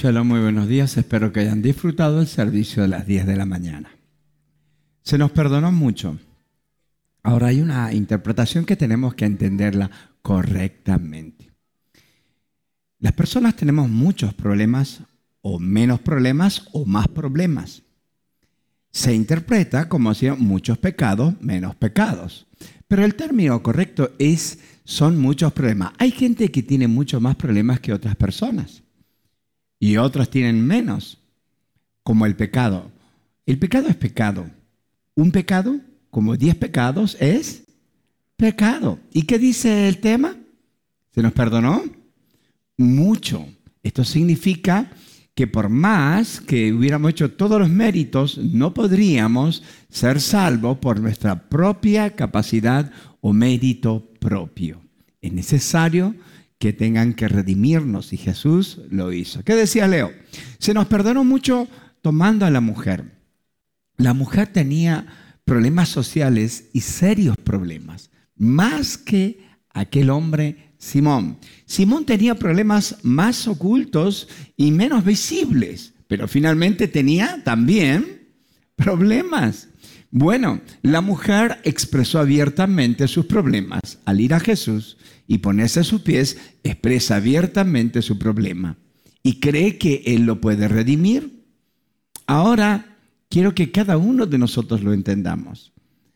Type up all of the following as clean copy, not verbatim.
Shalom, muy buenos días. Espero que hayan disfrutado el servicio de las 10 de la mañana. Se nos perdonó mucho. Ahora hay una interpretación que tenemos que entenderla correctamente. Las personas tenemos muchos problemas, o menos problemas, o más problemas. Se interpreta como si muchos pecados, menos pecados. Pero el término correcto son muchos problemas. Hay gente que tiene mucho más problemas que otras personas. Y otros tienen menos, como el pecado. El pecado es pecado. Un pecado, como 10 pecados, es pecado. ¿Y qué dice el tema? ¿Se nos perdonó? Mucho. Esto significa que por más que hubiéramos hecho todos los méritos, no podríamos ser salvos por nuestra propia capacidad o mérito propio. Es necesario que tengan que redimirnos, y Jesús lo hizo. ¿Qué decía Leo? Se nos perdonó mucho tomando a la mujer. La mujer tenía problemas sociales y serios problemas, más que aquel hombre Simón. Simón tenía problemas más ocultos y menos visibles, pero finalmente tenía también problemas. Bueno, la mujer expresó abiertamente sus problemas. Al ir a Jesús y ponerse a sus pies, expresa abiertamente su problema y cree que Él lo puede redimir. Ahora, quiero que cada uno de nosotros lo entendamos.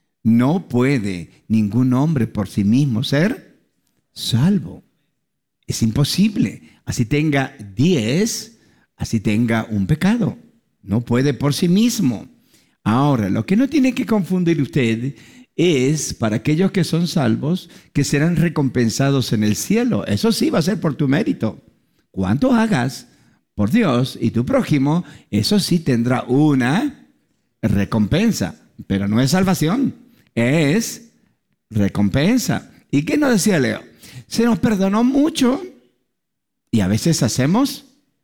No puede ningún hombre por sí mismo ser salvo. Es imposible. Así tenga 10, así tenga un pecado. No puede por sí mismo. Ahora, lo que no tiene que confundir usted es para aquellos que son salvos, que serán recompensados en el cielo. Eso sí va a ser por tu mérito. Cuanto hagas por Dios y tu prójimo, eso sí tendrá una recompensa. Pero no es salvación, es recompensa. ¿Y qué nos decía Leo? Se nos perdonó mucho y a veces hacemos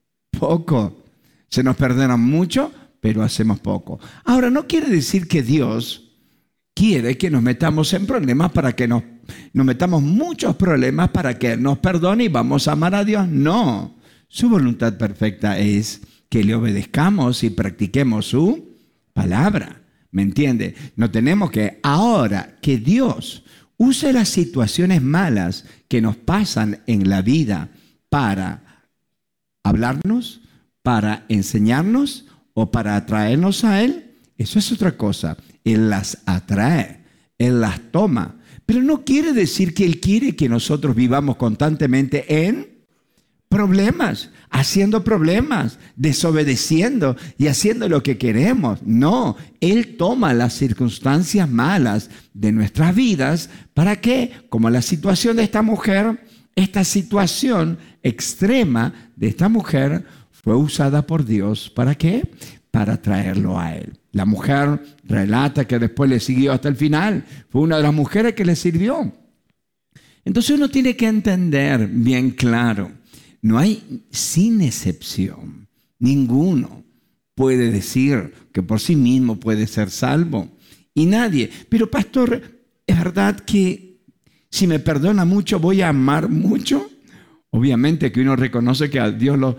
poco. Se nos perdona mucho, pero hacemos poco. Ahora, no quiere decir que Dios quiere que nos metamos en problemas para que nos metamos muchos problemas para que nos perdone y vamos a amar a Dios. No, su voluntad perfecta es que le obedezcamos y practiquemos su palabra. ¿Me entiende? No tenemos que, ahora que Dios use las situaciones malas que nos pasan en la vida para hablarnos, para enseñarnos o para atraernos a Él, eso es otra cosa. Él las atrae, Él las toma. Pero no quiere decir que Él quiere que nosotros vivamos constantemente en problemas, haciendo problemas, desobedeciendo y haciendo lo que queremos. No, Él toma las circunstancias malas de nuestras vidas. ¿Para qué? Como la situación de esta mujer, esta situación extrema de esta mujer fue usada por Dios. ¿Para qué? Para traerlo a Él. La mujer relata que después le siguió hasta el final. Fue una de las mujeres que le sirvió. Entonces uno tiene que entender bien claro. No hay, sin excepción, ninguno puede decir que por sí mismo puede ser salvo. Y nadie. Pero pastor, ¿es verdad que si me perdona mucho voy a amar mucho? Obviamente que uno reconoce que a Dios lo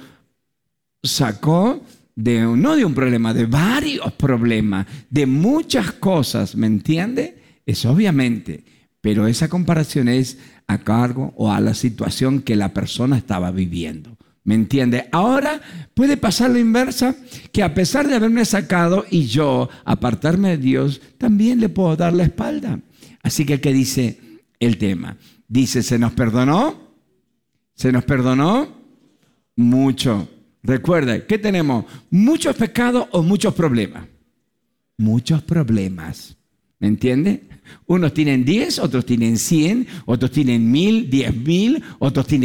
sacó no de un problema, de varios problemas, de muchas cosas, ¿me entiende? Es obviamente, pero esa comparación es a cargo o a la situación que la persona estaba viviendo, ¿me entiende? Ahora puede pasar la inversa, que a pesar de haberme sacado y yo apartarme de Dios, también le puedo dar la espalda. Así que, ¿qué dice el tema? Dice, ¿se nos perdonó? ¿Se nos perdonó? Mucho. Recuerda, ¿qué tenemos? ¿Muchos pecados o muchos problemas? Muchos problemas. ¿Me entiende? Unos tienen 10, otros tienen 100, otros tienen 1000, 10.000, otros tienen